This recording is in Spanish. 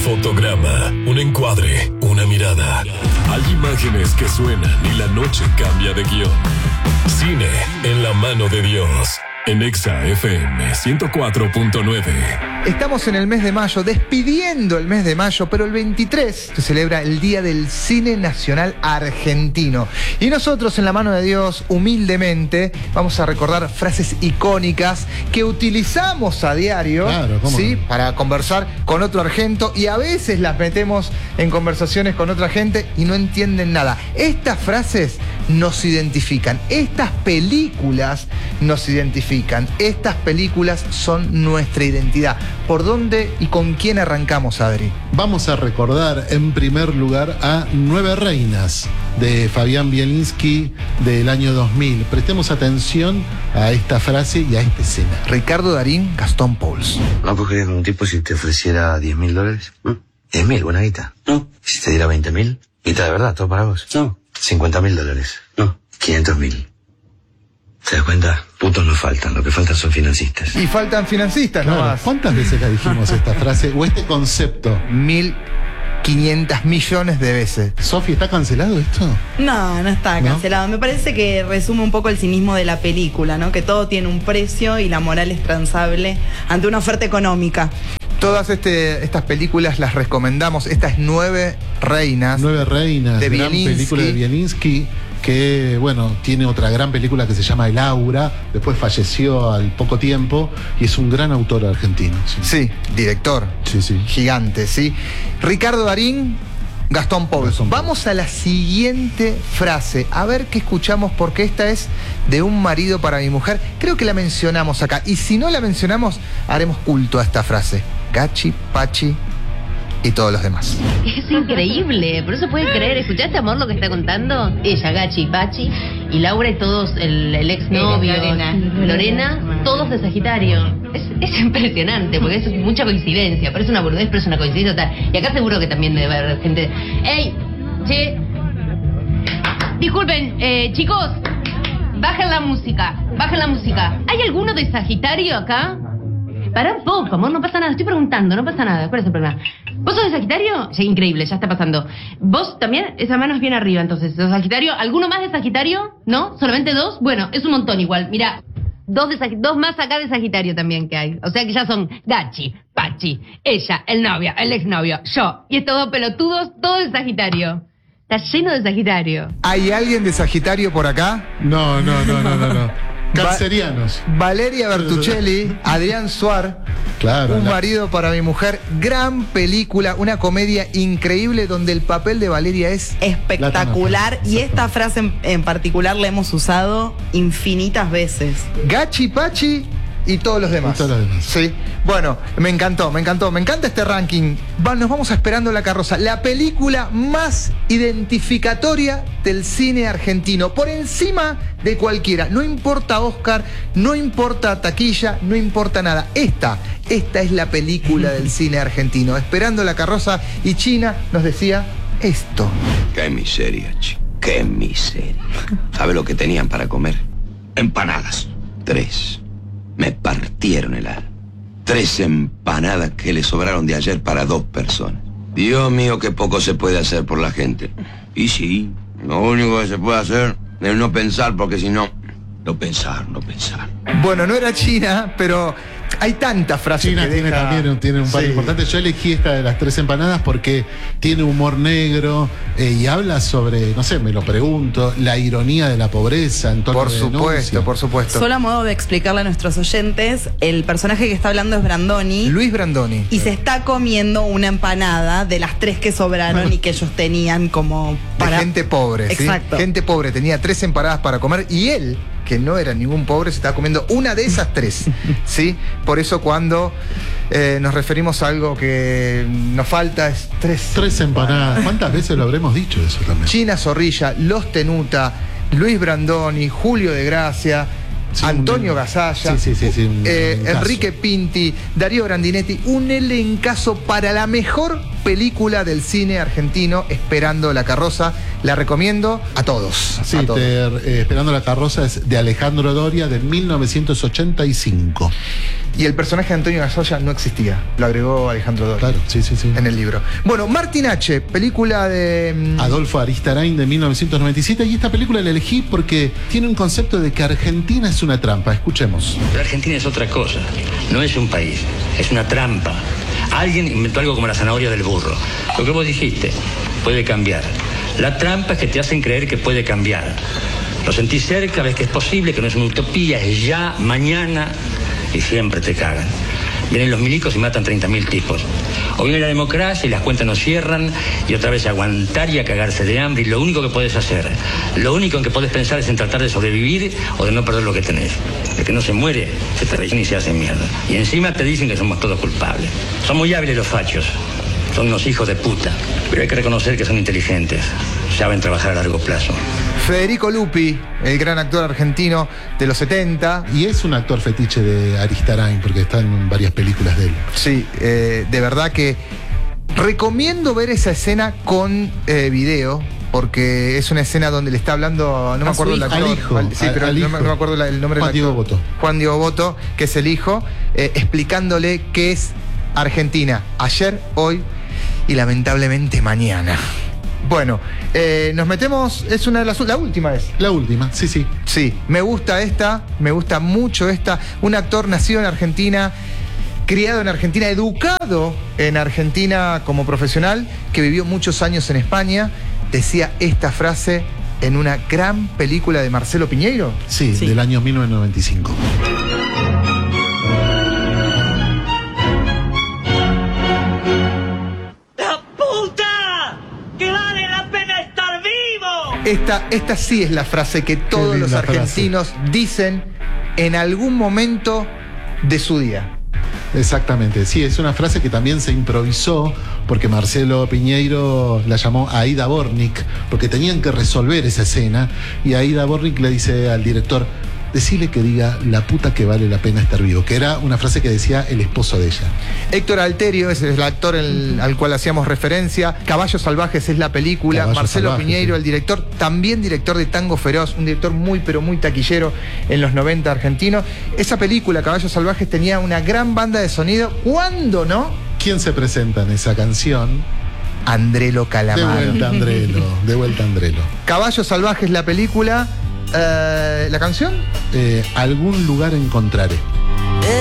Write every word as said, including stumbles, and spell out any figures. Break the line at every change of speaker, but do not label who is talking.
fotograma, un encuadre, una mirada. Hay imágenes que suenan y la noche cambia de guión. Cine en la mano de Dios. En Exa F M ciento cuatro punto nueve.
Estamos en el mes de mayo, despidiendo el mes de mayo, pero el veintitrés se celebra el Día del Cine Nacional Argentino. Y nosotros, en la mano de Dios, humildemente, vamos a recordar frases icónicas que utilizamos a diario,
claro, ¿cómo
¿sí?
no?
Para conversar con otro argento, y a veces las metemos en conversaciones con otra gente y no entienden nada. Estas frases nos identifican, estas películas nos identifican. Estas películas son nuestra identidad. ¿Por dónde y con quién arrancamos, Adri?
Vamos a recordar en primer lugar a Nueve Reinas, de Fabián Bielinski, del año dos mil. Prestemos atención a esta frase y a esta escena.
Ricardo Darín, Gastón Pauls.
¿No cogerías con un tipo si te ofreciera diez mil dólares?
¿No?
diez mil, buena guita.
No.
Si te diera veinte mil, guita de verdad, todo para vos.
No.
cincuenta mil dólares.
No.
quinientos mil. ¿Te das cuenta? Putos no faltan, lo que faltan son financistas.
Y faltan financistas
Claro,
nomás.
¿cuántas veces la dijimos esta frase o este concepto?
Mil quinientos millones de veces.
Sofi, ¿está cancelado esto?
No, no está
¿No?
cancelado. Me parece que resume un poco el cinismo de la película, ¿no? Que todo tiene un precio y la moral es transable ante una oferta económica.
Todas este, estas películas las recomendamos. Estas Nueve Reinas.
Nueve Reinas,
De
gran
Bielinski.
película de Bielinski, que, bueno, tiene otra gran película que se llama El Aura, después falleció al poco tiempo, y es un gran autor argentino. Sí,
Sí, director.
sí. sí.
Gigante, ¿sí? Ricardo Darín, Gastón Pauls.
Gastón Pauls.
Vamos a la siguiente frase. A ver qué escuchamos, porque esta es de un marido para mi mujer. Creo que la mencionamos acá. Y si no la mencionamos, haremos culto a esta frase. Gachi, Pachi y todos los demás.
Es increíble, por eso puede creer. ¿Escuchaste, amor, lo que está contando? Ella, Gachi, Pachi, y Laura y todos, el, el exnovio,
Lorena.
Lorena, todos de Sagitario. Es, es impresionante, porque es mucha coincidencia. Parece una boludez, pero es una coincidencia total. Y acá seguro que también debe haber gente. ¡Ey! Che. Disculpen, eh, chicos. Bajen la música, bajen la música. ¿Hay alguno de Sagitario acá? Pará un poco, amor, no pasa nada. Estoy preguntando, no pasa nada. ¿Cuál es el problema? ¿Vos sos de Sagitario? Sí, increíble, ya está pasando. ¿Vos también? Esa mano es bien arriba, entonces. ¿De Sagitario? ¿Alguno más de Sagitario? ¿No? ¿Solamente dos? Bueno, es un montón igual. Mira, dos, de Sag- dos más acá de Sagitario también que hay. O sea que ya son Gachi, Pachi, ella, el novio, el exnovio, yo. Y estos dos pelotudos, todo de Sagitario. Está lleno de Sagitario.
¿Hay alguien de Sagitario por acá?
No, no, no, no, no, no. Cancerianos.
Valeria Bertuccelli, Adrián Suar,
Claro.
Un
la-
marido para mi mujer, gran película, una comedia increíble donde el papel de Valeria es
Espectacular. Y esta frase en, en particular la hemos usado infinitas veces.
Gachi, Pachi y todos los demás.
Y todos los demás.
Sí. Bueno, me encantó, me encantó, me encanta este ranking. Va, nos vamos a Esperando la carroza, la película más identificatoria del cine argentino, por encima de cualquiera. No importa Oscar, no importa taquilla, no importa nada. Esta, esta es la película del cine argentino. Esperando la carroza, y China nos decía esto.
Qué miseria, chico. Qué miseria. ¿Sabe lo que tenían para comer? Empanadas. Tres. Me partieron el alma. Tres empanadas que le sobraron de ayer para dos personas. Dios mío, qué poco se puede hacer por la gente. Y sí, lo único que se puede hacer es no pensar, porque si no, no pensar, no pensar.
Bueno, no era China, pero hay tantas frases
China
que
tiene
deja...
también tiene un par
Sí.
importante. Yo elegí esta de las tres empanadas porque tiene humor negro eh, y habla sobre, no sé, me lo pregunto, la ironía de la pobreza en torno
Por
de
supuesto,
denuncia.
por supuesto.
Solo a modo de explicarle a nuestros oyentes, el personaje que está hablando es Brandoni.
Luis Brandoni.
Y se está comiendo una empanada de las tres que sobraron y que ellos tenían como para...
De gente pobre, ¿sí?
Exacto.
Gente pobre, tenía tres empanadas para comer y él, que no era ningún pobre, se estaba comiendo una de esas tres, ¿sí? Por eso cuando eh, nos referimos a algo que nos falta es tres.
Tres empanadas. ¿Cuántas veces lo habremos dicho eso también?
China Zorrilla, Los Tenuta, Luis Brandoni, Julio de Gracia,
Sí,
Antonio
un-
Gasalla,
sí, sí, sí, sí, un
eh,
elencazo.
Enrique Pinti, Darío Grandinetti, un elencazo para la mejor película del cine argentino, Esperando la carroza. La recomiendo a todos.
Sí,
a todos.
te, eh, Esperando la carroza es de Alejandro Doria del mil novecientos ochenta y cinco.
Y el personaje de Antonio Gasoya no existía, lo agregó Alejandro Doria.
Claro, sí, sí, sí.
En el libro. Bueno, Martin H., película de...
Adolfo Aristarain de mil novecientos noventa y siete, y esta película la elegí porque tiene un concepto de que Argentina es una trampa. Escuchemos.
La Argentina es otra cosa, no es un país, es una trampa. Alguien inventó algo como la zanahoria del burro. Lo que vos dijiste puede cambiar. La trampa es que te hacen creer que puede cambiar. Lo sentís cerca, ves que es posible, que no es una utopía, es ya, mañana, y siempre te cagan. Vienen los milicos y matan treinta mil tipos. O viene la democracia y las cuentas no cierran, y otra vez aguantar y a cagarse de hambre, y lo único que podés hacer, lo único en que podés pensar es en tratar de sobrevivir o de no perder lo que tenés. El que no se muere, se traiciona y se hace mierda. Y encima te dicen que somos todos culpables. Son muy hábiles los fachos. Son unos hijos de puta, pero hay que reconocer que son inteligentes, saben trabajar a largo plazo.
Federico Lupi, el gran actor argentino de los setenta.
Y es un actor fetiche de Aristarain porque está en varias películas de él.
Sí, eh, de verdad que recomiendo ver esa escena con eh, video, porque es una escena donde le está hablando, no me acuerdo el actor.
Al hijo.
Al, sí,
al,
pero
al
no,
hijo.
me- no me acuerdo la- el nombre
Juan
del
Diego
actor.
Boto.
Juan Diego Boto, que es el hijo, eh, explicándole qué es Argentina ayer, hoy y lamentablemente mañana. Bueno, eh, nos metemos, es una de las, la última es.
La última, sí, sí.
Sí, me gusta esta, me gusta mucho esta. Un actor nacido en Argentina, criado en Argentina, educado en Argentina como profesional, que vivió muchos años en España, decía esta frase en una gran película de Marcelo Piñeiro.
Sí,
Sí.
del año mil novecientos noventa y cinco.
¡La puta! ¡Que vale la pena estar vivo!
Esta, esta sí es la frase que todos
linda
los
frase.
argentinos dicen en algún momento de su día.
Exactamente, sí, es una frase que también se improvisó porque Marcelo Piñeiro la llamó Aida Bornik, porque tenían que resolver esa escena, y Aida Bornik le dice al director: decile que diga la puta que vale la pena estar vivo, que era una frase que decía el esposo de ella.
Héctor Alterio es el actor el- al cual hacíamos referencia. Caballos Salvajes es la película.
Caballos
Marcelo
Salvajes,
Piñeiro,
sí.
el director, también director de Tango Feroz, un director muy pero muy taquillero en los noventa argentino. Esa película, Caballos Salvajes, tenía una gran banda de sonido. ¿Cuándo no?
¿Quién se presenta en esa canción?
Andrelo
De
Calamaro.
vuelta Andrelo, de vuelta Andrelo.
Caballos Salvajes, la película. Eh, ¿La canción?
Eh, algún lugar encontraré.